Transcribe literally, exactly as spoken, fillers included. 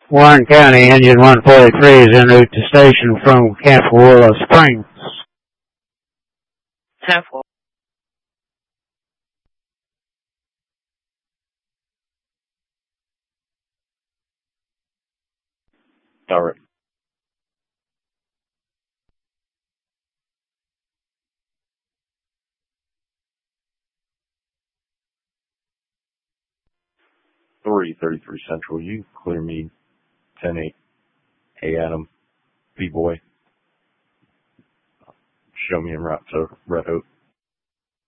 Warren County, Engine one forty-three is en route to station from Camp Willow Springs. ten four. All right. three thirty-three Central, you clear me ten eight. Hey, Adam, B-Boy, show me en route to Red Oak.